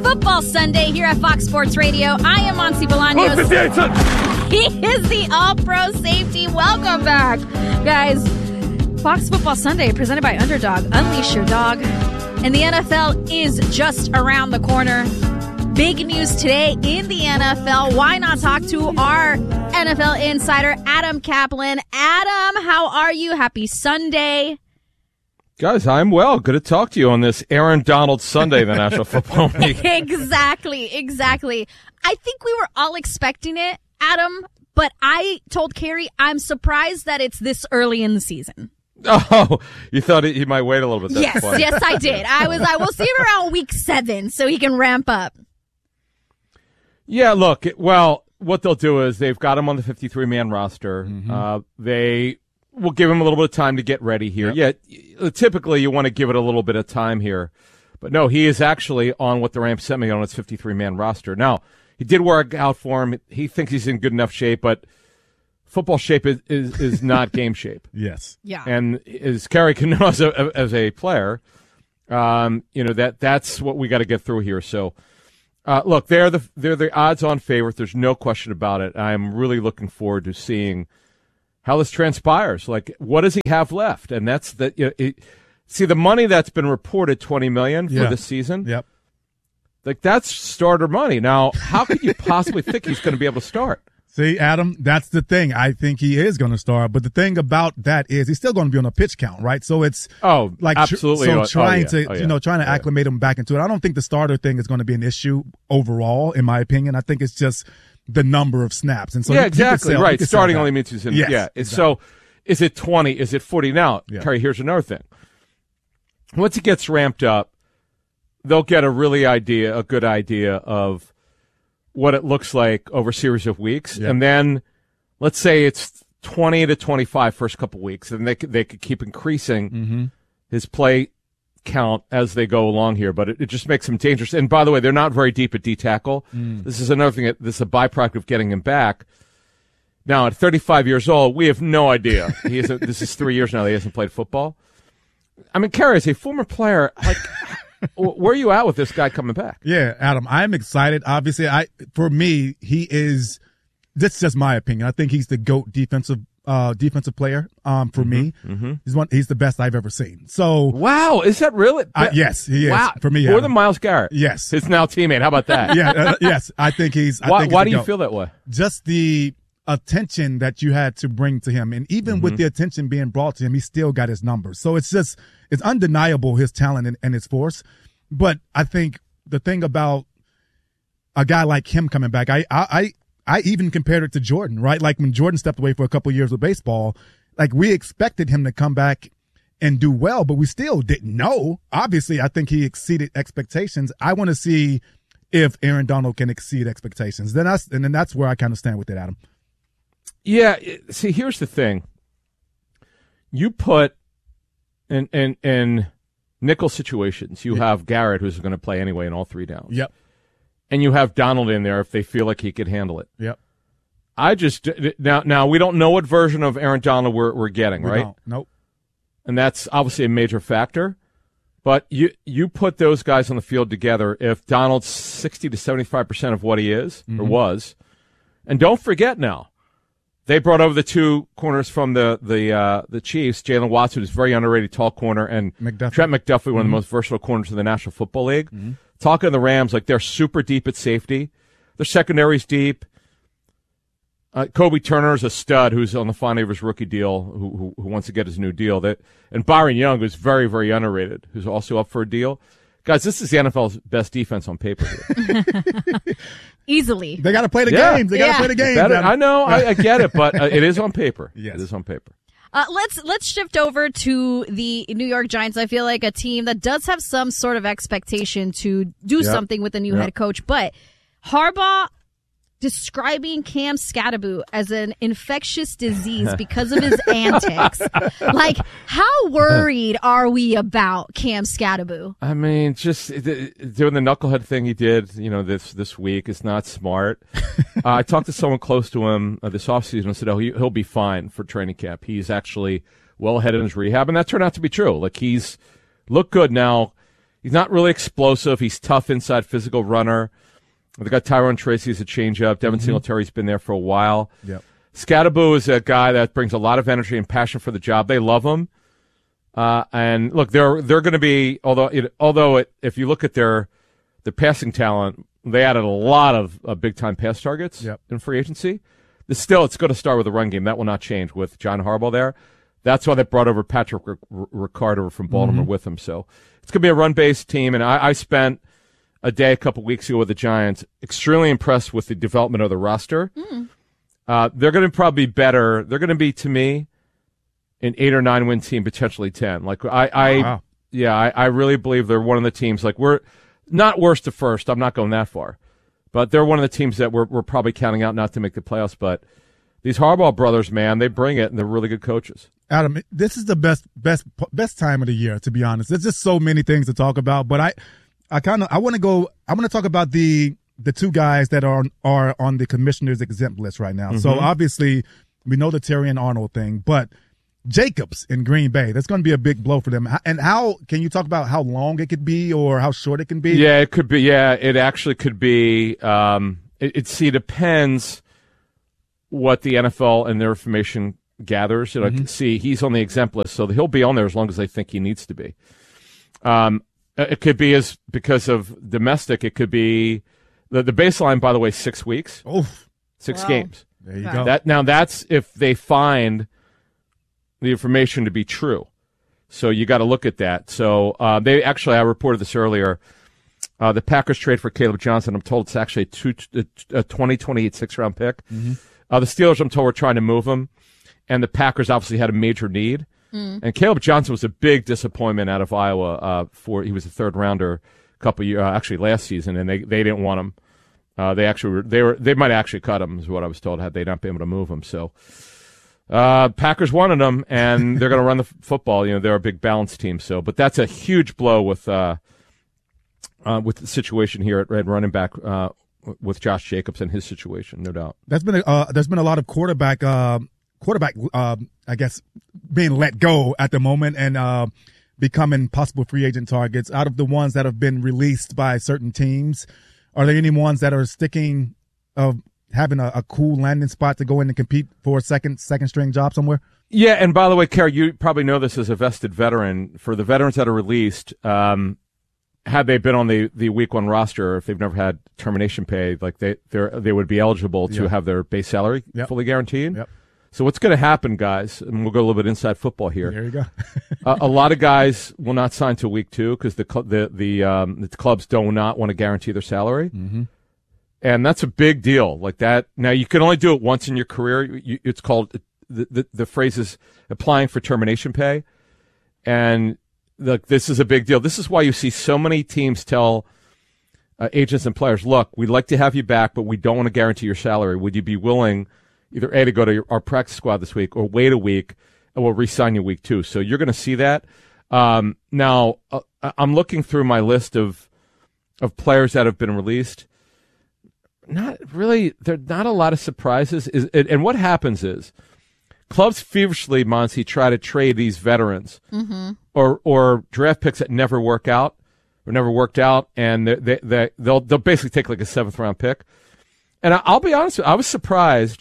Football Sunday here at Fox Sports Radio. I am Monty Bolaños. He is the All-Pro Safety. Welcome back, guys. Fox Football Sunday presented by Underdog. Unleash your dog. And the NFL is just around the corner. Big news today in the NFL. Why not talk to our NFL insider, Adam Kaplan? Adam, how are you? Happy Sunday. Guys, I'm well. Good to talk to you on this Aaron Donald Sunday, the National Football League. Exactly. I think we were all expecting it, Adam, but I told Carrie I'm surprised that it's this early in the season. Oh, you thought he might wait a little bit. That's funny. Yes, I did. I will see him around week 7 so he can ramp up. Yeah, look, well, what they'll do is they've got him on the 53-man roster. Mm-hmm. They will give him a little bit of time to get ready here. Yep. Yeah, typically you want to give it a little bit of time here. But no, he is actually on what the Rams sent me on its 53-man roster. Now, he did work out for him. He thinks he's in good enough shape, but football shape is not game shape. Yes. Yeah. And as Carrie can know as a player, that's what we got to get through here. So, look, they're the odds-on favorite. There's no question about it. I'm really looking forward to seeing how this transpires. Like, what does he have left? And that's see the money that's been reported, $20 million for this season. Yep. Like, that's starter money. Now, how could you possibly think he's going to be able to start? See, Adam, that's the thing. I think he is going to start, but the thing about that is he's still going to be on a pitch count, right? So it's absolutely. Trying to acclimate him back into it. I don't think the starter thing is going to be an issue overall, in my opinion. I think it's just the number of snaps. And so exactly right. Starting only means he's in. Yes, yeah. Exactly. So is it 20? Is it 40? Now, Terry, here's another thing. Once he gets ramped up, they'll get a good idea of what it looks like over a series of weeks. Yep. And then let's say it's 20 to 25 first couple weeks, and they could keep increasing his play count as they go along here, but it just makes him dangerous. And by the way, they're not very deep at D tackle. This is another thing. This is a byproduct of getting him back. Now, at 35 years old, we have no idea. This is 3 years now that he hasn't played football. I mean, Kerry, as a former player, like, where are you at with this guy coming back? Yeah, Adam, I'm excited. Obviously, for me, he is. This is just my opinion. I think he's the GOAT defensive player. For me, he's the best I've ever seen. So, wow, is that really? Yes, he is. Wow. For me, more than Myles Garrett. Yes, his now teammate. How about that? Yes, I think he's. Why do you feel that way? Just the attention that you had to bring to him, and even with the attention being brought to him, he still got his numbers. So it's undeniable his talent and his force. But I think the thing about a guy like him coming back, I even compared it to Jordan, right? Like when Jordan stepped away for a couple of years with baseball, like we expected him to come back and do well, but we still didn't know. Obviously, I think he exceeded expectations. I want to see if Aaron Donald can exceed expectations. Then that's where I kind of stand with it, Adam. Yeah, see, here's the thing. You put in nickel situations, you have Garrett, who's going to play anyway in all 3 downs. Yep. And you have Donald in there if they feel like he could handle it. Yep. Now we don't know what version of Aaron Donald we're getting, right? Nope. And that's obviously a major factor. But you put those guys on the field together, if Donald's 60 to 75% of what he is or was, and don't forget now, they brought over the 2 corners from the Chiefs, Jalen Watson, who's a very underrated tall corner, and Trent McDuffie, one of the most versatile corners in the National Football League. Talking to the Rams, like they're super deep at safety. Their secondary's deep. Kobe Turner is a stud who's on the final of his rookie deal, who wants to get his new deal. And Byron Young, who's very, very underrated, who's also up for a deal. Guys, this is the NFL's best defense on paper here. Easily. They got to play the games. They got to play the games. I know. I get it, but it is on paper. Yes. It is on paper. Let's shift over to the New York Giants. I feel like a team that does have some sort of expectation to do something with a new head coach, but Harbaugh describing Cam Skattebo as an infectious disease because of his antics. Like, how worried are we about Cam Skattebo? I mean, just doing the knucklehead thing he did, this week is not smart. I talked to someone close to him this offseason and said, he'll be fine for training camp. He's actually well ahead in his rehab, and that turned out to be true. Like, he's looked good now. He's not really explosive. He's tough inside, physical runner. They got Tyrone Tracy as a changeup. Devin Singletary's been there for a while. Yep. Scatterbo is a guy that brings a lot of energy and passion for the job. They love him. And look, they're going to be, if you look at their passing talent, they added a lot of big-time pass targets in free agency. It's going to start with a run game. That will not change with John Harbaugh there. That's why they brought over Patrick Ricard over from Baltimore with him. So it's going to be a run-based team. And I spent a day a couple weeks ago with the Giants, extremely impressed with the development of the roster. They're going to probably be better. They're going to be, to me, an 8 or 9 win team, potentially 10. Like I really believe they're one of the teams. Like we're not worst to first. I'm not going that far, but they're one of the teams that we're probably counting out not to make the playoffs. But these Harbaugh brothers, man, they bring it, and they're really good coaches. Adam, this is the best time of the year, to be honest. There's just so many things to talk about, but I want to talk about the two guys that are on the commissioner's exempt list right now. So obviously we know the Terrion Arnold thing, but Jacobs in Green Bay, that's going to be a big blow for them. And how can you talk about how long it could be or how short it can be? Yeah, it could be. Yeah, it actually could be. It depends what the NFL and their information gathers. See, he's on the exempt list, so he'll be on there as long as they think he needs to be. It could be because of domestic. It could be the baseline, by the way, 6 weeks. Oh, 6 games. There you go. That's if they find the information to be true. So you got to look at that. So I reported this earlier. The Packers trade for Caleb Johnson. I'm told it's actually a 2028 6-round pick. The Steelers, I'm told, were trying to move him, and the Packers obviously had a major need. And Caleb Johnson was a big disappointment out of Iowa. He was a 3rd rounder a couple years, actually last season, and they didn't want him. They might actually cut him, is what I was told, had they not been able to move him. So Packers wanted him, and they're going to run the football. They're a big balanced team. So, but that's a huge blow with the situation here at red running back with Josh Jacobs and his situation, no doubt. There's been a lot of quarterback, I guess, being let go at the moment and becoming possible free agent targets. Out of the ones that have been released by certain teams, are there any ones that are sticking of having a cool landing spot to go in and compete for a second string job somewhere? Yeah, and by the way, Kerry, you probably know this as a vested veteran. For the veterans that are released, had they been on the week 1 roster, if they've never had termination pay, like they would be eligible to have their base salary fully guaranteed. Yep. So what's going to happen, guys, and we'll go a little bit inside football here. There you go. A lot of guys will not sign till week 2 because the clubs do not want to guarantee their salary. And that's a big deal like that. Now, you can only do it once in your career. It's called, the phrase is applying for termination pay. And this is a big deal. This is why you see so many teams tell agents and players, look, we'd like to have you back, but we don't want to guarantee your salary. Would you be willing either A, to go to our practice squad this week, or wait a week and we'll re-sign you week 2. So you're going to see that. Now, I'm looking through my list of players that have been released. Not really. There are not a lot of surprises. And what happens is clubs feverishly, Monty, try to trade these veterans or draft picks that never work out or never worked out, and they'll basically take like a 7th-round pick. And I'll be honest with you, I was surprised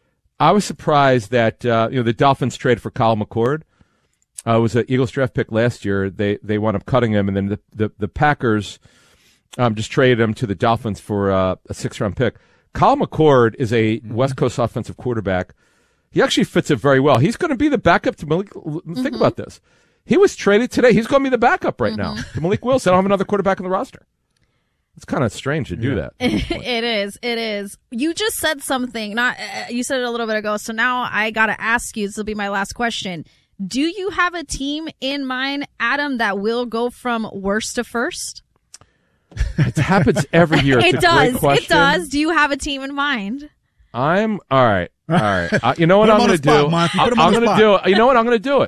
that the Dolphins traded for Kyle McCord. It was an Eagles draft pick last year. They wound up cutting him, and then the Packers just traded him to the Dolphins for a 6th-round pick. Kyle McCord is a West Coast offensive quarterback. He actually fits it very well. He's going to be the backup to Malik. Think about this. He was traded today. He's going to be the backup right now to Malik Willis. I don't have another quarterback on the roster. It's kind of strange to do that. It is. You just said something. You said it a little bit ago. So now I got to ask you. This will be my last question. Do you have a team in mind, Adam, that will go from worst to first? It happens every year. It's it does. It does. Do you have a team in mind? I'm all right. All right. You know what I'm going to do? I'm going to do it. You know what? I'm going to do it.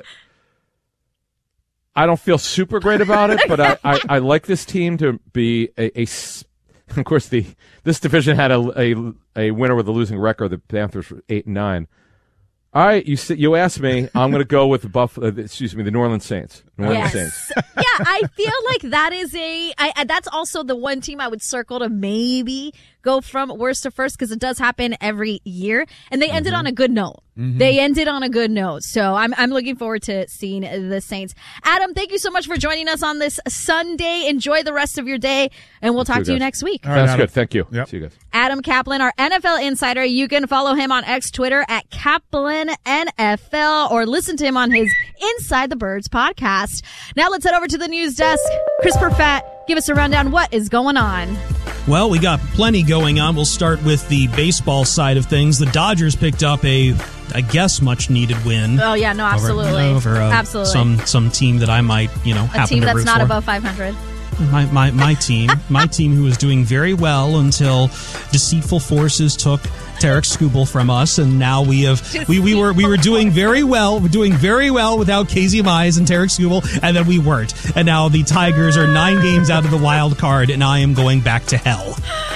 I don't feel super great about it, but I like this team to be a of course, this division had a winner with a losing record. The Panthers were 8-9. You asked me. I'm going to go with the New Orleans Saints. Saints. Yeah, I feel like that is that's also the one team I would circle to maybe go from worst to first, because it does happen every year, and they ended on a good note. They ended on a good note, so I'm looking forward to seeing the Saints. Adam, thank you so much for joining us on this Sunday. Enjoy the rest of your day, and we'll talk to you next week. All right, that's good. Thank you. Yep. See you guys. Adam Kaplan, our NFL insider. You can follow him on X, Twitter at Kaplan NFL, or listen to him on his Inside the Birds podcast. Now let's head over to the news desk. Chris Perfett, give us a rundown. What is going on? Well, we got plenty going on. We'll start with the baseball side of things. The Dodgers picked up a much-needed win. Oh, yeah, no, absolutely. Absolutely. Some team that I might, happen to root for. A team that's not above 500. My team who was doing very well until deceitful forces took Tarek Skubal from us, and now we were doing very well. We're doing very well without Casey Mize and Tarek Skubal, and then we weren't. And now the Tigers are 9 games out of the wild card, and I am going back to hell.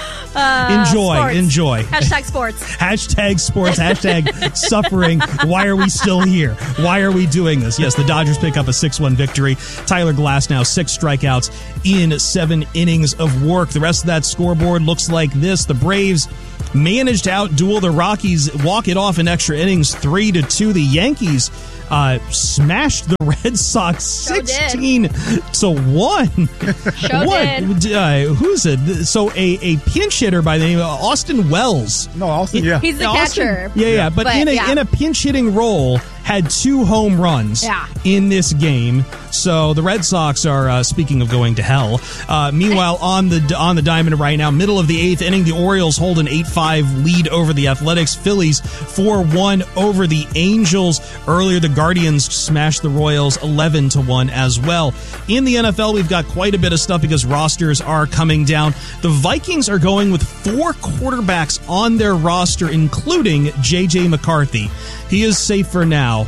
Enjoy. Hashtag sports. Hashtag sports. Hashtag suffering. Why are we still here? Why are we doing this? Yes, the Dodgers pick up a 6-1 victory. Tyler Glasnow, 6 strikeouts in 7 innings of work. The rest of that scoreboard looks like this. The Braves managed to outduel the Rockies, walk it off in extra innings 3-2. The Yankees smashed the Red Sox 16-1. Who's it? So a pinch hitter by the name of Austin Wells. No, Austin, yeah. He's the catcher. Yeah. But in a pinch hitting role, had 2 home runs in this game. So the Red Sox are, speaking of going to hell. Meanwhile, on the diamond right now, middle of the 8th inning, the Orioles hold an 8-5 lead over the Athletics. Phillies 4-1 over the Angels. Earlier, the Guardians smashed the Royals 11-1 as well. In the NFL, we've got quite a bit of stuff because rosters are coming down. The Vikings are going with 4 quarterbacks on their roster, including J.J. McCarthy. He is safe for now.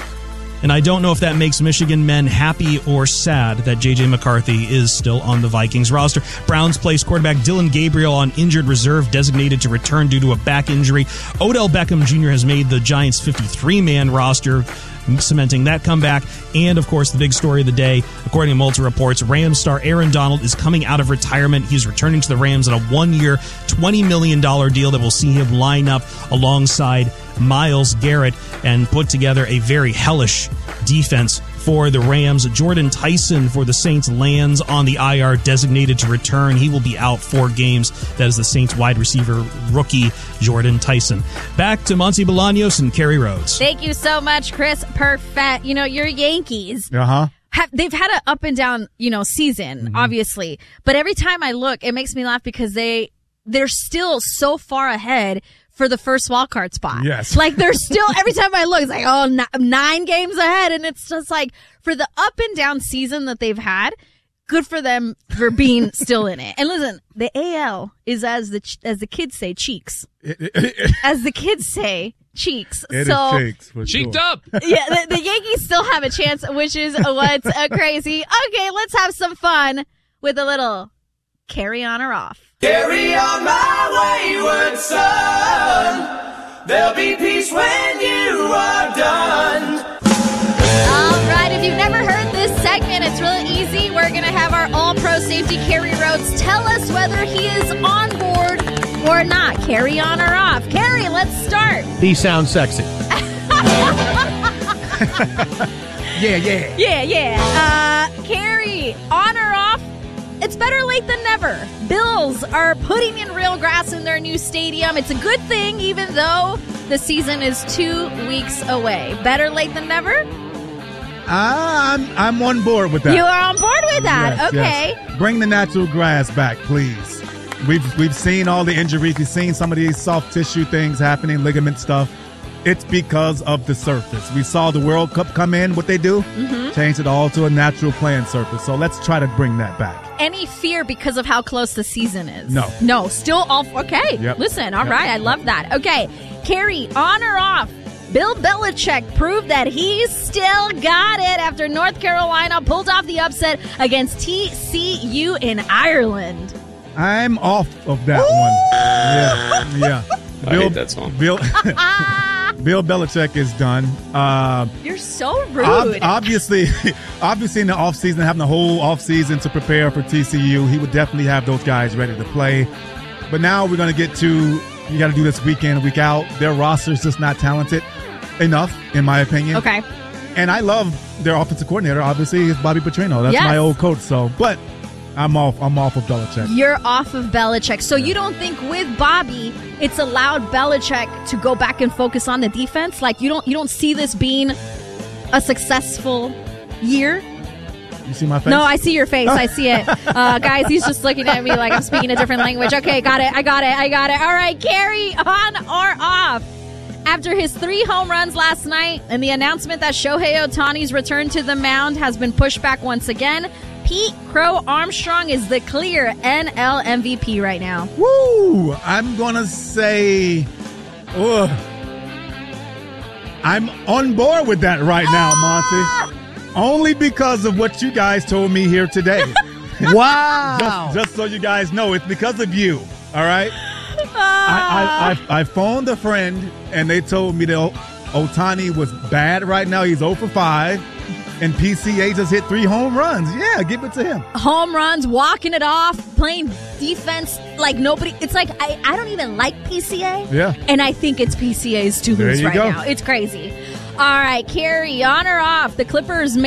And I don't know if that makes Michigan men happy or sad that J.J. McCarthy is still on the Vikings roster. Browns placed quarterback Dylan Gabriel on injured reserve, designated to return due to a back injury. Odell Beckham Jr. has made the Giants' 53-man roster, cementing that comeback. And, of course, the big story of the day, according to multiple reports, Rams star Aaron Donald is coming out of retirement. He's returning to the Rams on a 1-year, $20 million deal that will see him line up alongside Myles Garrett and put together a very hellish defense for the Rams. Jordan Tyson for the Saints lands on the IR, designated to return. He will be out 4 games. That is the Saints wide receiver rookie, Jordan Tyson. Back to Monty Bolaños and Kerry Rhodes. Thank you so much, Chris Perfett. Your Yankees. They've had an up and down, season, obviously. But every time I look, it makes me laugh because they're still so far ahead for the first wild card spot. Yes. Like, they're still, every time I look, it's like, 9 games ahead. And it's just like, for the up and down season that they've had, good for them for being still in it. And listen, the AL is, as the kids say, cheeks. As the kids say, cheeks. It is cheeks. Cheeked up. Yeah, the Yankees still have a chance, which is what's crazy. Okay, let's have some fun with a little carry on or off. Carry on my wayward son. There'll be peace when you are done. All right, if you've never heard this segment, it's really easy. We're going to have our all-pro safety, Kerry Rhodes, tell us whether he is on board or not. Carry on or off. Kerry, let's start. He sounds sexy. Yeah. Kerry, on or off? It's better late than never. Bills are putting in real grass in their new stadium. It's a good thing, even though the season is 2 weeks away. Better late than never? I'm on board with that. You are on board with that. Yes, okay. Yes. Bring the natural grass back, please. We've seen all the injuries. We've seen some of these soft tissue things happening, ligament stuff. It's because of the surface. We saw the World Cup come in. What they do? Change it all to a natural playing surface. So let's try to bring that back. Any fear because of how close the season is? No. Still all okay. Yep. Listen, all right. I love that. Okay, Kerry, on or off? Bill Belichick proved that he's still got it after North Carolina pulled off the upset against TCU in Ireland. I'm off of that one. Yeah. I hate that song. Bill Belichick is done. You're so rude. Obviously in the offseason, having the whole offseason to prepare for TCU, he would definitely have those guys ready to play. But now we're going to get to, you got to do this week in, week out. Their roster's just not talented enough, in my opinion. Okay. And I love their offensive coordinator, obviously, is Bobby Petrino. That's my old coach. So, but I'm off of Belichick. You're off of Belichick. So you don't think with Bobby, it's allowed Belichick to go back and focus on the defense? Like you don't see this being a successful year? You see my face? No, I see your face. I see it. Guys, he's just looking at me like I'm speaking a different language. Okay, got it. I got it. All right, Carrie, on or off? After his 3 home runs last night and the announcement that Shohei Ohtani's return to the mound has been pushed back once again, Pete Crow Armstrong is the clear NL MVP right now. Woo! I'm going to say, I'm on board with that right now, Monty. Only because of what you guys told me here today. Wow. Just so you guys know, it's because of you, all right? I phoned a friend, and they told me that Ohtani was bad right now. He's 0 for 5, and PCA just hit 3 home runs. Yeah, give it to him. Home runs, walking it off, playing defense like nobody. It's like I don't even like PCA. Yeah. And I think it's PCA's to lose right now. It's crazy. All right, Carrie, on or off? The Clippers